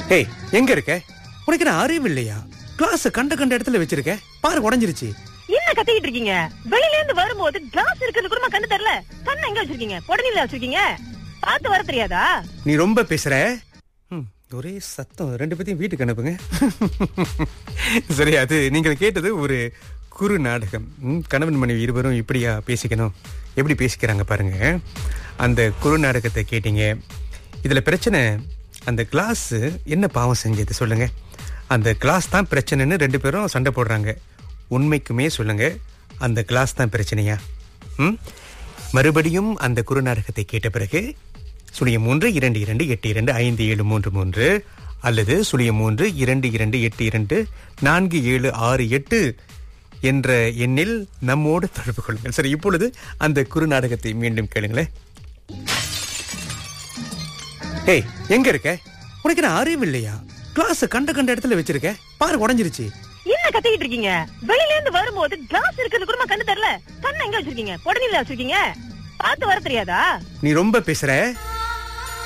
ஏய், எங்க இருக்க? உனக்கு என்ன அறிவு இல்லையா? கிளாஸ் கண்ட கண்ட இடத்துல வச்சிருக்க பாரு, உடைஞ்சிருச்சு. என்ன கத்திக்கிட்டு இருக்கீங்க? வெளியில இருந்து வரும்போது கிளாஸ் இருக்கிறது கூட கண்ணு தெரியல. கண்ணை எங்க வச்சிருக்கீங்க? உடனே வச்சிருக்கீங்க. பார்த்து வர தெரியாதா? நீ ரொம்ப பேசுற. ஒரே சத்தம். ரெண்டு பேத்தையும் வீட்டுக்கு அனுப்புங்க. சரி, அது நீங்கள் கேட்டது ஒரு குறு நாடகம். கணவன் மனைவி இருவரும் இப்படியா பேசிக்கணும், எப்படி பேசிக்கிறாங்க பாருங்க. அந்த குறு நாடகத்தை கேட்டீங்க. இதுல பிரச்சனை, அந்த கிளாஸ் என்ன பாவம் செஞ்சது சொல்லுங்க? அந்த கிளாஸ் தான் பிரச்சனைன்னு ரெண்டு பேரும் சண்டை போடுறாங்க. உண்மைக்குமே சொல்லுங்க, அந்த கிளாஸ் தான் பிரச்சனையா? மறுபடியும் அந்த குறு நாடகத்தை கேட்ட பிறகு 0322825733 அல்லது 0322824768 என்ற எண்ணில் நம்மோடு தொடர்பு கொள்ளுங்கள். சரி, இப்பொழுது அந்த குறு நாடகத்தை மீண்டும் கேளுங்களேன். ஏய், எங்க இருக்க? உனக்கு என்ன அறிவு இல்லையா? கிளாஸ் கண்ட கண்ட இடத்துல வச்சிருக்க பாரு, உடைஞ்சிருச்சு. என்ன கத்திக்கிட்டு இருக்கீங்க? வெளியில இருந்து வரும்போது கிளாஸ் இருக்கிறது கூட கண்ணு தெரியல. கண்ணை எங்க வச்சிருக்கீங்க? உடனே வச்சிருக்கீங்க. பார்த்து வர தெரியாதா? நீ ரொம்ப பேசுற.